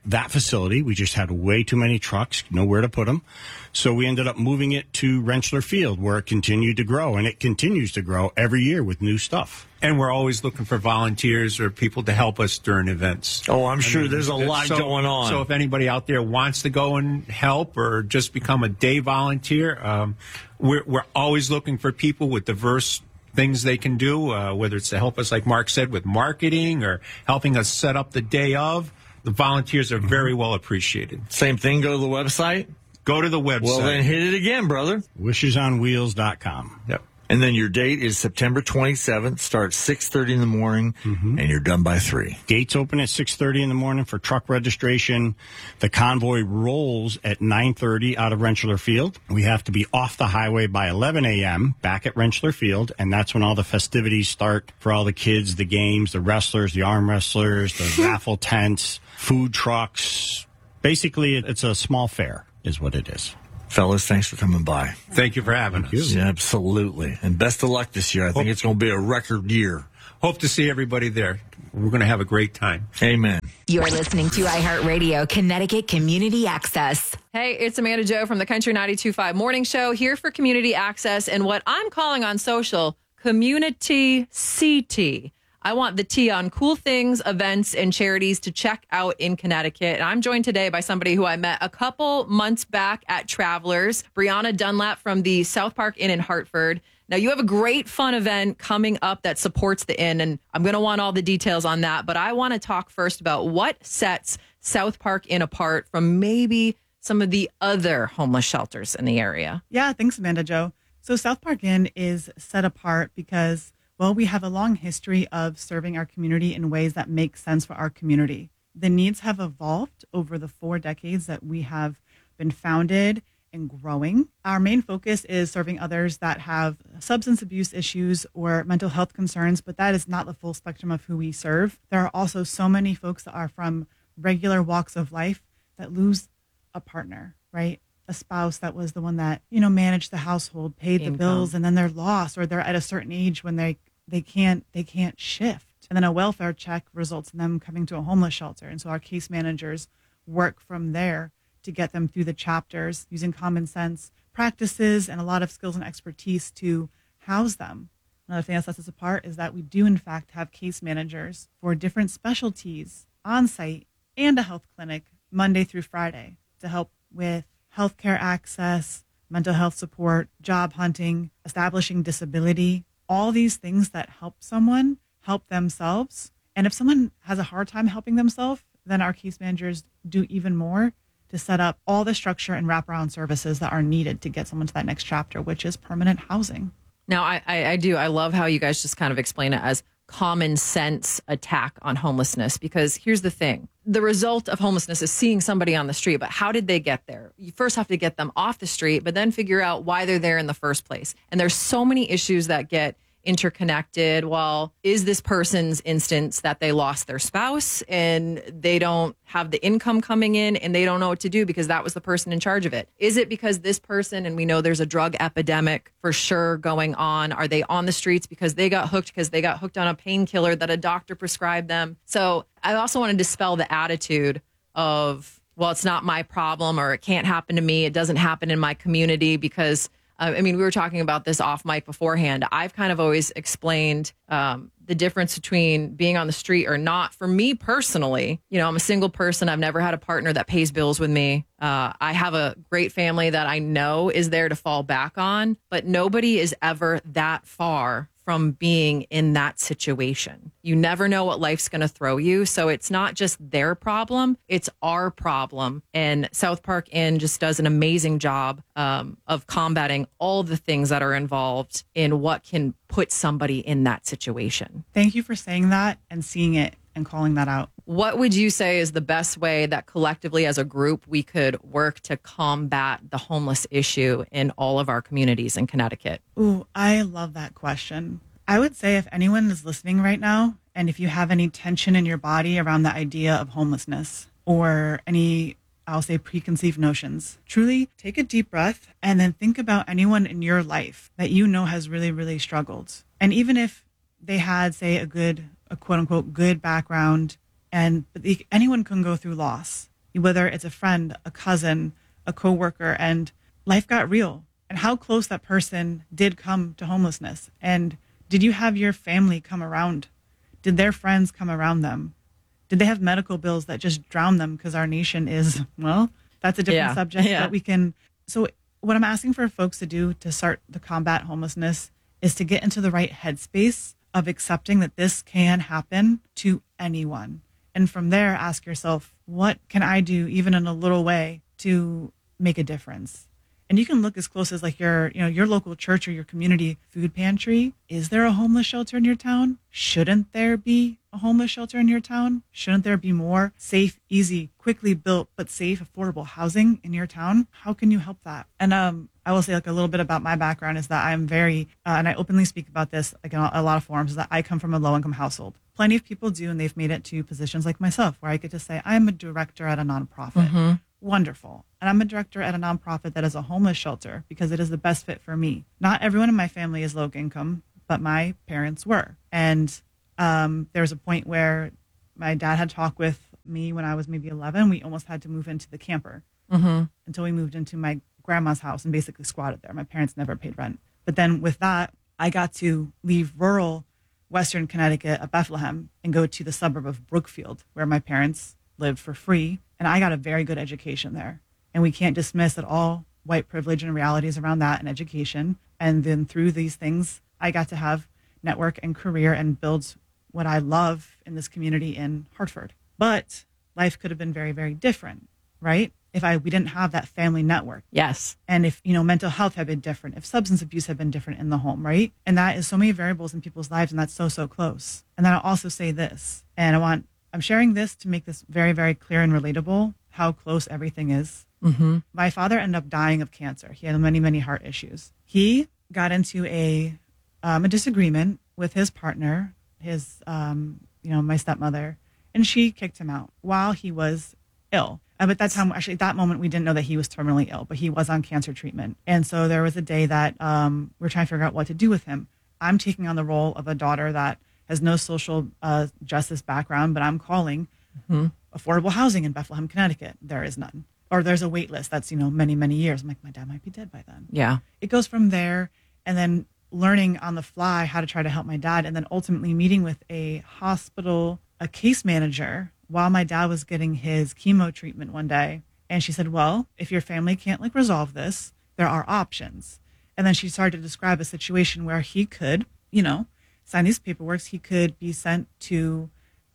that facility. We just had way too many trucks, nowhere to put them. So we ended up moving it to Rentschler Field, where it continued to grow, and it continues to grow every year with new stuff.
And we're always looking for volunteers or people to help us during events.
Oh, I'm sure
I mean,
there's a lot
so,
going on.
So if anybody out there wants to go and help or just become a day volunteer, um, we're, we're always looking for people with diverse things they can do, uh, whether it's to help us, like Mark said, with marketing or helping us set up the day of. The volunteers are very well appreciated.
Same thing, go to the website?
Go to the website.
Well, then hit it again, brother.
wishes on wheels dot com.
Yep.
And then your date is September twenty-seventh, starts six thirty in the morning, mm-hmm. and you're done by three.
Gates open at six thirty in the morning for truck registration. The convoy rolls at nine thirty out of Rentschler Field. We have to be off the highway by eleven a.m. back at Rentschler Field, and that's when all the festivities start for all the kids, the games, the wrestlers, the arm wrestlers, the raffle tents, food trucks. Basically, it's a small fair is what it is.
Fellas, thanks for coming by.
Thank you for having
Thank
us.
You. Yeah, absolutely. And best of luck this year. I think Hope, it's going to be a record year.
Hope to see everybody there. We're going to have a great time.
Amen.
You're listening to iHeartRadio Connecticut Community Access.
Hey, it's Amanda Jo from the Country ninety-two point five Morning Show, here for Community Access and what I'm calling on social, Community C T. I want the T on cool things, events, and charities to check out in Connecticut. And I'm joined today by somebody who I met a couple months back at Travelers, Brianna Dunlap from the South Park Inn in Hartford. Now, you have a great fun event coming up that supports the inn, and I'm going to want all the details on that. But I want to talk first about what sets South Park Inn apart from maybe some of the other homeless shelters in the area.
Yeah, thanks, Amanda Jo. So South Park Inn is set apart because, well, we have a long history of serving our community in ways that make sense for our community. The needs have evolved over the four decades that we have been founded and growing. Our main focus is serving others that have substance abuse issues or mental health concerns, but that is not the full spectrum of who we serve. There are also so many folks that are from regular walks of life that lose a partner, right? A spouse that was the one that, you know, managed the household, paid the
Income.
bills, and then they're lost, or they're at a certain age when they they can't they can't shift. And then a welfare check results in them coming to a homeless shelter. And so our case managers work from there to get them through the chapters using common sense practices and a lot of skills and expertise to house them. Another thing that sets us apart is that we do in fact have case managers for different specialties on site and a health clinic Monday through Friday to help with healthcare access, mental health support, job hunting, establishing disability, all these things that help someone help themselves. And if someone has a hard time helping themselves, then our case managers do even more to set up all the structure and wraparound services that are needed to get someone to that next chapter, which is permanent housing.
Now, I, I, I do. I love how you guys just kind of explain it as common sense attack on homelessness, because here's the thing. The result of homelessness is seeing somebody on the street, but how did they get there? You first have to get them off the street, but then figure out why they're there in the first place. And there's so many issues that get interconnected. Well, is this person's instance that they lost their spouse and they don't have the income coming in and they don't know what to do because that was the person in charge of it? Is it because this person, and we know there's a drug epidemic for sure going on, are they on the streets because they got hooked because they got hooked on a painkiller that a doctor prescribed them? So I also want to dispel the attitude of, well, it's not my problem, or it can't happen to me. It doesn't happen in my community, because Uh, I mean, we were talking about this off mic beforehand. I've kind of always explained um, the difference between being on the street or not. For me personally, you know, I'm a single person. I've never had a partner that pays bills with me. Uh, I have a great family that I know is there to fall back on, but nobody is ever that far from being in that situation. You never know what life's going to throw you. So it's not just their problem, it's our problem. And South Park Inn just does an amazing job um, of combating all the things that are involved in what can put somebody in that situation.
Thank you for saying that and seeing it and calling that out.
What would you say is the best way that collectively as a group we could work to combat the homeless issue in all of our communities in Connecticut?
Ooh, I love that question. I would say if anyone is listening right now, and if you have any tension in your body around the idea of homelessness or any, I'll say, preconceived notions, truly take a deep breath and then think about anyone in your life that you know has really, really struggled. And even if they had, say, a good, a quote unquote, good background, and but they, anyone can go through loss. whether it's a friend, a cousin, a coworker, and life got real. And how close that person did come to homelessness. And did you have your family come around? Did their friends come around them? Did they have medical bills that just drown them? Because our nation is, well, that's a different
Yeah.
subject
Yeah.
that we can. So what I'm asking for folks to do to start to combat homelessness is to get into the right headspace of accepting that this can happen to anyone. And from there, ask yourself, what can I do even in a little way to make a difference? And you can look as close as like your, you know, your local church or your community food pantry. Is there a homeless shelter in your town? Shouldn't there be a homeless shelter in your town? Shouldn't there be more safe, easy, quickly built, but safe, affordable housing in your town? How can you help that? And um, I will say like a little bit about my background is that I'm very, uh, and I openly speak about this like in a lot of forums, is that I come from a low income household. Plenty of people do, and they've made it to positions like myself where I get to say, I'm a director at a nonprofit.
Mm-hmm.
Wonderful. And I'm a director at a nonprofit that is a homeless shelter because it is the best fit for me. Not everyone in my family is low income, but my parents were. And um, there was a point where my dad had talked with me when I was maybe eleven. We almost had to move into the camper
Mm-hmm.
until we moved into my grandma's house and basically squatted there. My parents never paid rent. But then with that, I got to leave rural Western Connecticut at Bethlehem and go to the suburb of Brookfield, where my parents lived for free. And I got a very good education there. And we can't dismiss at all white privilege and realities around that and education. And then through these things, I got to have network and career and build what I love in this community in Hartford. But life could have been very, very different, right? If I we didn't have that family network.
Yes.
And if, you know, mental health had been different, if substance abuse had been different in the home, right? And that is so many variables in people's lives, and that's so, so close. And then I'll also say this, and I want, I'm sharing this to make this very, very clear and relatable, how close everything is.
Mm-hmm.
My father ended up dying of cancer. He had many, many heart issues. He got into a, um, a disagreement with his partner, his, um, you know, my stepmother, and she kicked him out while he was ill. Uh, but that time, actually, at that moment, we didn't know that he was terminally ill, but he was on cancer treatment. And so there was a day that um, we we're trying to figure out what to do with him. I'm taking on the role of a daughter that has no social uh, justice background, but I'm calling
Mm-hmm.
affordable housing in Bethlehem, Connecticut. There is none. Or there's a wait list that's, you know, many, many years. I'm like, my dad might be dead by then.
Yeah.
It goes from there, and then learning on the fly how to try to help my dad, and then ultimately meeting with a hospital, a case manager, while my dad was getting his chemo treatment one day. And she said, well, if your family can't like resolve this, there are options. And then she started to describe a situation where he could, you know, sign these paperwork. He could be sent to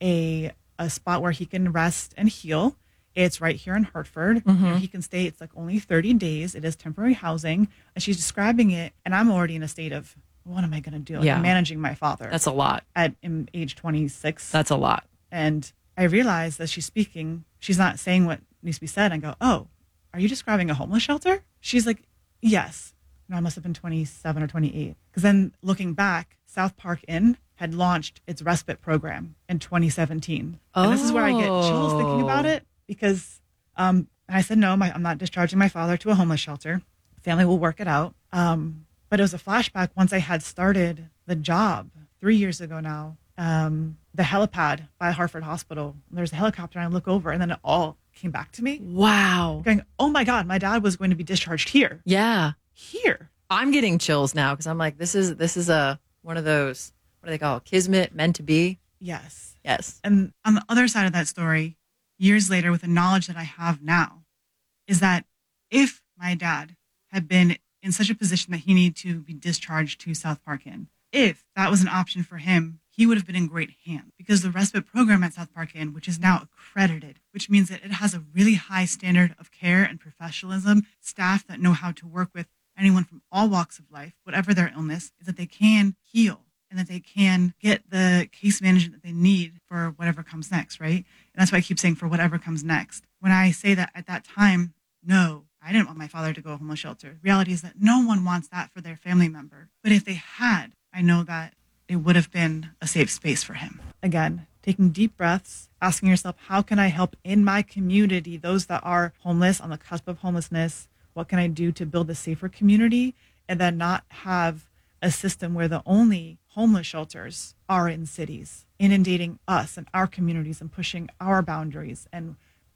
a a spot where he can rest and heal. It's right here in Hartford.
Mm-hmm.
You know, he can stay. It's like only thirty days. It is temporary housing. And she's describing it. And I'm already in a state of, what am I going to do? Like,
Yeah.
I'm managing my father.
That's a lot.
At in age twenty-six.
That's a lot.
And I realized as she's speaking, she's not saying what needs to be said. I go, oh, are you describing a homeless shelter? She's like, yes. No, I must have been twenty-seven or twenty-eight. Because then looking back, South Park Inn had launched its respite program in twenty seventeen.
Oh.
And this is where I get chills thinking about it, because um, I said, no, my, I'm not discharging my father to a homeless shelter. Family will work it out. Um, but it was a flashback once I had started the job three years ago now. Um, the helipad by Hartford Hospital. There's a helicopter, and I look over, and then it all came back to me.
Wow.
Going, oh my God, my dad was going to be discharged here.
Yeah.
Here.
I'm getting chills now because I'm like, this is this is a one of those, what do they call it? Kismet, meant to be.
Yes.
Yes.
And on the other side of that story, years later, with the knowledge that I have now, is that if my dad had been in such a position that he needed to be discharged to South Park Inn, if that was an option for him, he would have been in great hands, because the respite program at South Park Inn, which is now accredited, which means that it has a really high standard of care and professionalism, staff that know how to work with anyone from all walks of life, whatever their illness, is that they can heal and that they can get the case management that they need for whatever comes next, right? And that's why I keep saying for whatever comes next. When I say that at that time, no, I didn't want my father to go to a homeless shelter. Reality is that no one wants that for their family member. But if they had, I know that it would have been a safe space for him. Again, taking deep breaths, asking yourself, how can I help in my community, those that are homeless, on the cusp of homelessness? What can I do to build a safer community, and then not have a system where the only homeless shelters are in cities, inundating us and our communities and pushing our boundaries and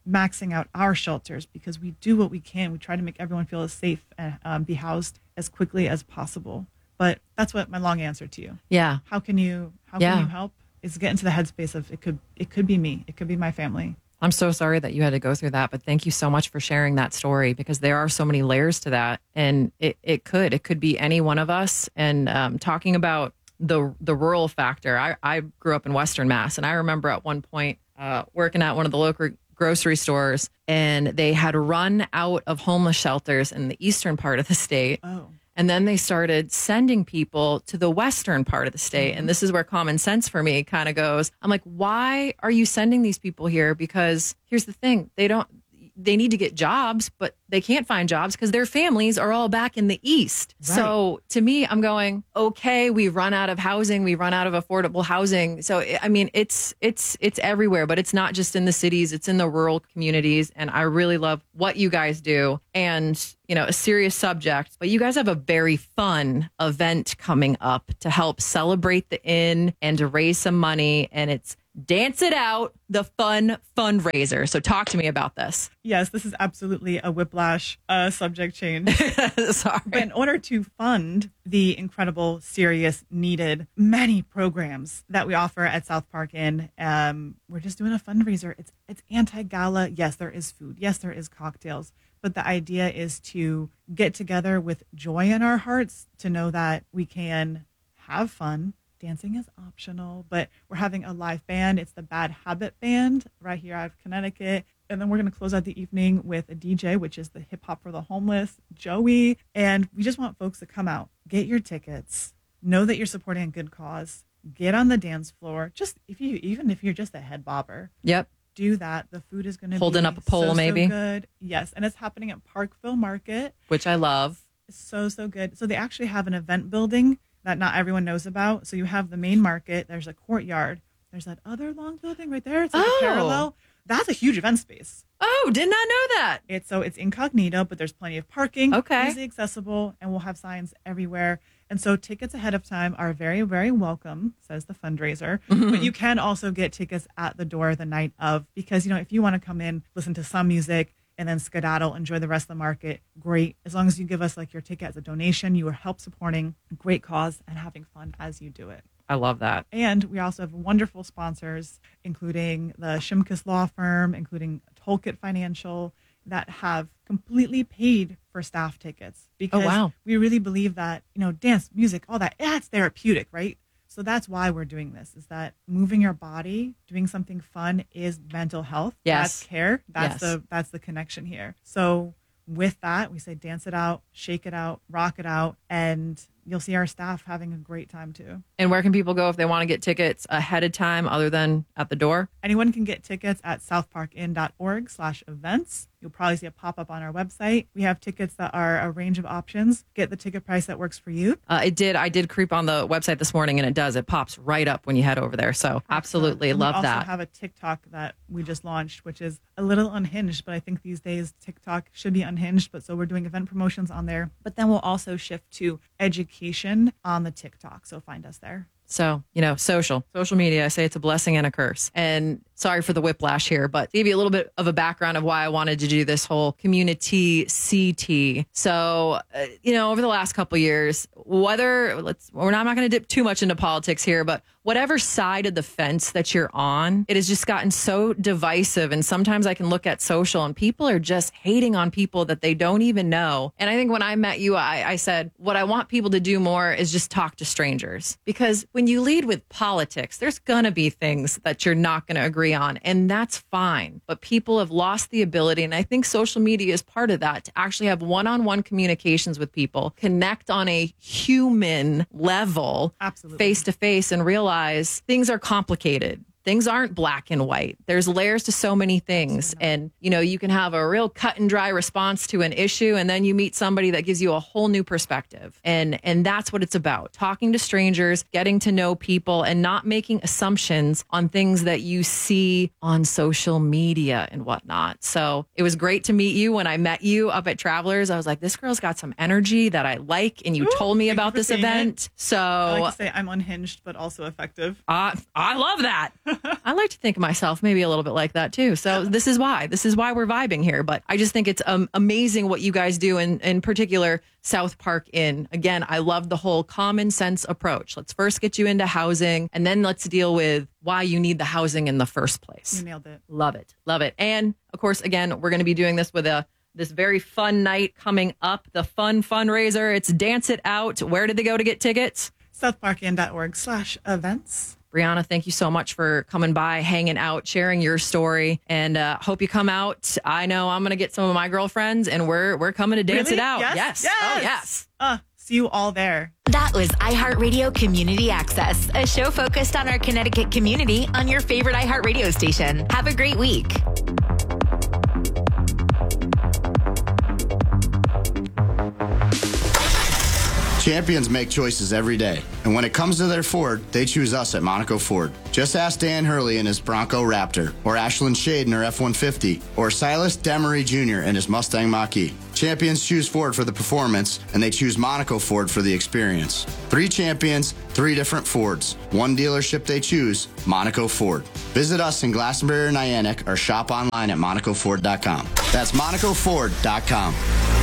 maxing out our shelters because we do what we can. We try to make everyone feel as safe and um, be housed as quickly as possible. But that's what my long answer to you.
Yeah.
How can you how
Yeah.
can you help? Is get into the headspace of it could it could be me. It could be my family.
I'm so sorry that you had to go through that, but thank you so much for sharing that story because there are so many layers to that. And it, it could, it could be any one of us. And um, talking about the the rural factor, I, I grew up in Western Mass, and I remember at one point uh, working at one of the local grocery stores, and they had run out of homeless shelters in the eastern part of the state.
Oh.
And then they started sending people to the western part of the state. Mm-hmm. And this is where common sense for me kind of goes. I'm like, why are you sending these people here? Because here's the thing. They don't, they need to get jobs, but they can't find jobs because their families are all back in the East.
Right.
So to me, I'm going, okay, we run out of housing. We run out of affordable housing. So, I mean, it's, it's, it's everywhere, but it's not just in the cities. It's in the rural communities. And I really love what you guys do. And, you know, a serious subject, but you guys have a very fun event coming up to help celebrate the inn and to raise some money. And it's Dance It Out, the fun fundraiser. So talk to me about this.
Yes, this is absolutely a whiplash uh, subject change.
Sorry.
But in order to fund the incredible, serious, needed many programs that we offer at South Park Inn, um, we're just doing a fundraiser. It's it's anti-gala. Yes, there is food. Yes, there is cocktails. But the idea is to get together with joy in our hearts to know that we can have fun. Dancing is optional, but we're having a live band. It's the Bad Habit Band right here out of Connecticut. And then we're going to close out the evening with a D J, which is the Hip Hop for the Homeless, Joey. And we just want folks to come out, get your tickets, know that you're supporting a good cause, get on the dance floor. Just if you, even if you're just a head bobber.
Yep.
Do that. The food is going to be
holding up a pole,
so, so
maybe.
good. Yes. And it's happening at Parkville Market,
which I love.
It's so, so good. So they actually have an event building that not everyone knows about. So you have the main market. There's a courtyard. There's that other long building right there. It's like
Oh.
a parallel. That's a huge event space.
Oh, did not know that.
It's so it's incognito, but there's plenty of parking.
Okay.
Easily accessible, and we'll have signs everywhere. And so tickets ahead of time are very, very welcome, says the fundraiser.
Mhm.
But you can also get tickets at the door the night of, because, you know, if you want to come in, listen to some music, and then skedaddle, enjoy the rest of the market, great. As long as you give us like your ticket as a donation, you are help supporting a great cause and having fun as you do it.
I love that.
And we also have wonderful sponsors, including the Shimkus Law Firm, including Toolkit Financial, that have completely paid for staff tickets. Because
wow.
we really believe that, you know, dance, music, all that, yeah, it's therapeutic, right? So that's why we're doing this, is that moving your body, doing something fun is mental health.
Yes.
That's care. That's
Yes.
the that's the connection here. So with that, we say dance it out, shake it out, rock it out, and you'll see our staff having a great time too.
And where can people go if they want to get tickets ahead of time other than at the door?
Anyone can get tickets at southparkin.org slash events. You'll probably see a pop-up on our website. We have tickets that are a range of options. Get the ticket price that works for you.
Uh, it did. I did creep on the website this morning, and it does. It pops right up when you head over there. So absolutely
And
love
we also
that.
have a TikTok that we just launched, which is a little unhinged, but I think these days TikTok should be unhinged. But so we're doing event promotions on there. But then we'll also shift to education on the TikTok. So find us there.
So, you know, social, social media, I say it's a blessing and a curse. And sorry for the whiplash here, but to give you a little bit of a background of why I wanted to do this whole community C T. So, uh, you know, over the last couple of years, whether let's, we're not, I'm not going to dip too much into politics here, but whatever side of the fence that you're on, it has just gotten so divisive. And sometimes I can look at social and people are just hating on people that they don't even know. And I think when I met you, I, I said, what I want people to do more is just talk to strangers, because when you lead with politics, there's going to be things that you're not going to agree on, and that's fine. But people have lost the ability, and I think social media is part of that, to actually have one-on-one communications with people, connect on a human level,
absolutely,
face-to-face, and realize things are complicated. Things aren't black and white. There's layers to so many things. And, you know, you can have a real cut and dry response to an issue, and then you meet somebody that gives you a whole new perspective. And and that's what it's about. Talking to strangers, getting to know people, and not making assumptions on things that you see on social media and whatnot. So it was great to meet you. When I met you up at Travelers, I was like, this girl's got some energy that I like. And you
Ooh,
told me
thank you
about
for
this
saying
event.
it.
So
I like to say I'm unhinged, but also effective.
Uh, I love that. I like to think of myself maybe a little bit like that too. So this is why. This is why we're vibing here. But I just think it's um, amazing what you guys do, in, in particular, South Park Inn. Again, I love the whole common sense approach. Let's first get you into housing, and then let's deal with why you need the housing in the first place.
You nailed it.
Love it. Love it. And of course, again, we're going to be doing this with a this very fun night coming up, the Fun Fundraiser. It's Dance It Out. Where did they go to get tickets?
southparkin.org slash events.
Brianna, thank you so much for coming by, hanging out, sharing your story, and uh, hope you come out. I know I'm going to get some of my girlfriends, and we're we're coming to dance
Really?
it out.
Yes.
Yes.
Yes.
Oh, yes.
Uh, see you all there.
That was iHeartRadio Community Access, a show focused on our Connecticut community on your favorite iHeartRadio station. Have a great week.
Champions make choices every day, and when it comes to their Ford, they choose us at Monaco Ford. Just ask Dan Hurley in his Bronco Raptor, or Ashlyn Shade in her F one fifty, or Silas Demery Junior in his Mustang Mach-E. Champions choose Ford for the performance, and they choose Monaco Ford for the experience. Three champions, three different Fords. One dealership they choose, Monaco Ford. Visit us in Glastonbury or Niantic, or shop online at monaco ford dot com. That's monaco ford dot com.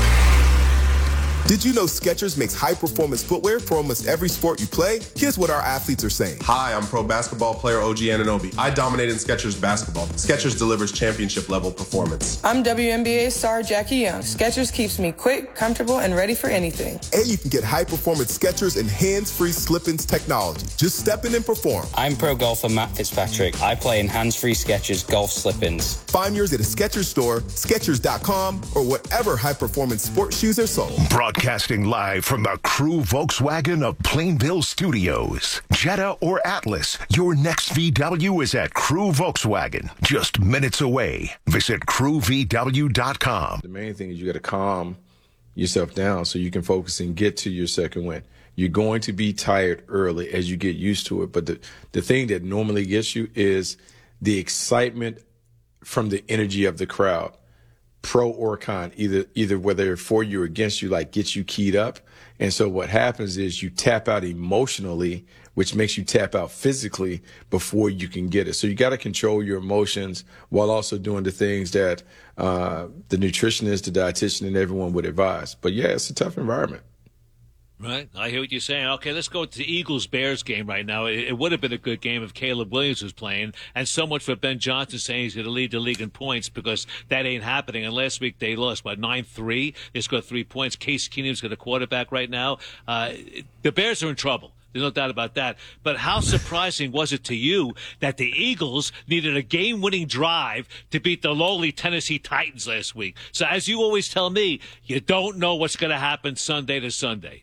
Did you know Skechers makes high-performance footwear for almost every sport you play? Here's what our athletes are saying.
Hi, I'm pro basketball player O G Anunoby. I dominate in Skechers basketball. Skechers delivers championship-level performance.
I'm W N B A star Jackie Young. Skechers keeps me quick, comfortable, and ready for anything.
And you can get high-performance Skechers and hands-free slip-ins technology. Just step in and perform.
I'm pro golfer Matt Fitzpatrick. I play in hands-free Skechers golf slip-ins.
Find yours at a Skechers store, skechers dot com, or whatever high-performance sports shoes are sold.
Broadcasting live from the Crew Volkswagen of Plainville Studios. Jetta or Atlas, your next V W is at Crew Volkswagen, just minutes away. Visit crew v w dot com.
The main thing is you got to calm yourself down so you can focus and get to your second win. You're going to be tired early as you get used to it, but the, the thing that normally gets you is the excitement from the energy of the crowd. Pro or con, either either whether for you or against you, like gets you keyed up. And so what happens is you tap out emotionally, which makes you tap out physically before you can get it. So you got to control your emotions while also doing the things that uh, the nutritionist, the dietitian, and everyone would advise. But yeah, it's a tough environment.
Right. I hear what you're saying. Okay, let's go to the Eagles-Bears game right now. It, it would have been a good game if Caleb Williams was playing. And so much for Ben Johnson saying he's going to lead the league in points because that ain't happening. And last week they lost, what, nine three? They scored three points. Case Keenum's got a quarterback right now. Uh, the Bears are in trouble. There's no doubt about that. But how surprising was it to you that the Eagles needed a game-winning drive to beat the lowly Tennessee Titans last week? So as you always tell me, you don't know what's going to happen Sunday to Sunday.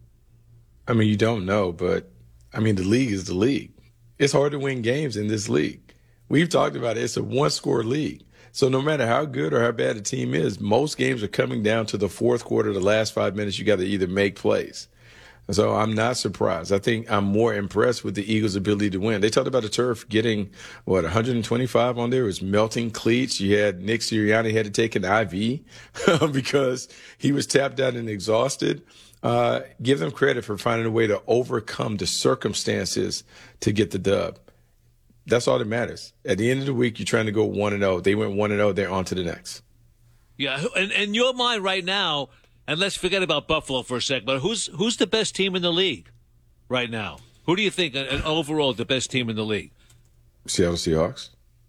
I mean, you don't know, but, I mean, the league is the league. It's hard to win games in this league. We've talked about it. It's a one-score league. So no matter how good or how bad the team is, most games are coming down to the fourth quarter, the last five minutes. You got to either make plays. So I'm not surprised. I think I'm more impressed with the Eagles' ability to win. They talked about the turf getting, what, one hundred twenty-five on there. It was melting cleats. You had Nick Sirianni had to take an I V because he was tapped out and exhausted. Uh, give them credit for finding a way to overcome the circumstances to get the dub. That's all that matters. At the end of the week, you're trying to go one and oh. They went one and oh. They're on to the next.
Yeah, and in your mind right now, and let's forget about Buffalo for a second, but who's who's the best team in the league right now? Who do you think, and overall, the best team in the league?
Seattle Seahawks.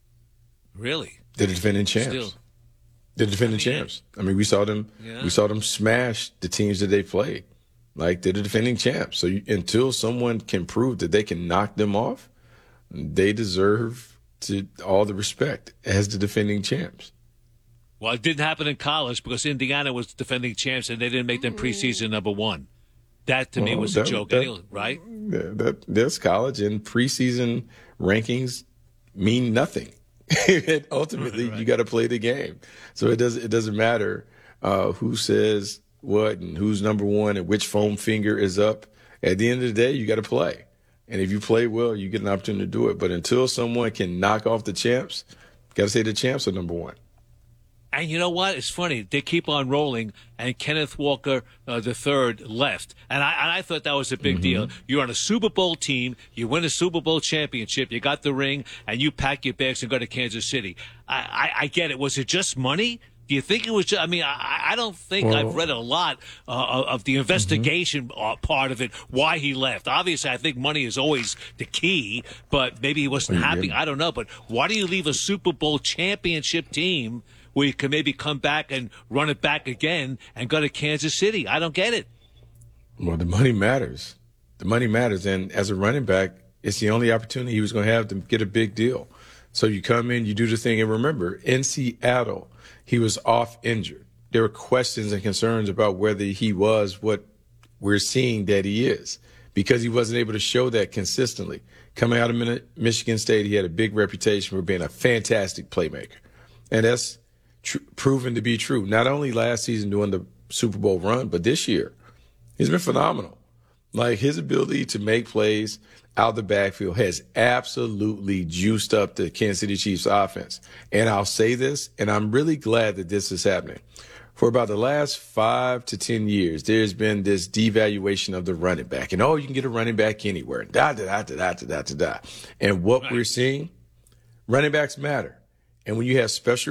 Really?
They're the defending champs.
Still.
They're defending I mean, champs. I mean, we saw them. Yeah. We saw them smash the teams that they played. Like they're the defending champs. So you, until someone can prove that they can knock them off, they deserve to all the respect as the defending champs.
Well, it didn't happen in college because Indiana was defending champs and they didn't make them preseason number one. That to well, me was that, a joke, that, anyway, right?
That, that, that's college, and preseason rankings mean nothing. Ultimately, right. You got to play the game. So it doesn't it doesn't matter uh, who says what and who's number one and which foam finger is up. At the end of the day, you got to play. And if you play well, you get an opportunity to do it. But until someone can knock off the champs, got to say the champs are number one.
And you know what? It's funny. They keep on rolling, and Kenneth Walker uh, the third left. And I, and I thought that was a big mm-hmm. deal. You're on a Super Bowl team. You win a Super Bowl championship. You got the ring, and you pack your bags and go to Kansas City. I, I, I get it. Was it just money? Do you think it was just, I mean, I, I don't think well, I've read a lot uh, of the investigation mm-hmm. part of it, why he left. Obviously, I think money is always the key, but maybe he wasn't well, happy. I don't know. But why do you leave a Super Bowl championship team where you can maybe come back and run it back again and go to Kansas City? I don't get it.
Well, the money matters. The money matters. And as a running back, it's the only opportunity he was going to have to get a big deal. So you come in, you do the thing. And remember, in Seattle, he was off injured. There were questions and concerns about whether he was what we're seeing that he is because he wasn't able to show that consistently. Coming out of Michigan State, he had a big reputation for being a fantastic playmaker. And that's tr- proven to be true. Not only last season doing the Super Bowl run, but this year. He's been phenomenal. Like his ability to make plays out of the backfield has absolutely juiced up the Kansas City Chiefs offense. And I'll say this, and I'm really glad that this is happening. For about the last five to ten years, there's been this devaluation of the running back. And, oh, you can get a running back anywhere. Da, da, da, da, da, da, da, da. And what right. we're seeing, running backs matter. And when you have special